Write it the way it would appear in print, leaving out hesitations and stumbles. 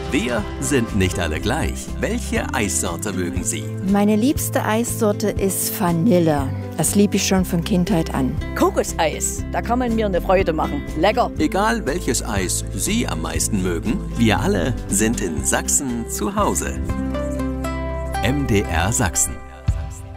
Wir sind nicht alle gleich. Welche Eissorte mögen Sie? Meine liebste Eissorte ist Vanille. Das liebe ich schon von Kindheit an. Kokoseis, da kann man mir eine Freude machen. Lecker. Egal welches Eis Sie am meisten mögen, wir alle sind in Sachsen zu Hause. MDR Sachsen.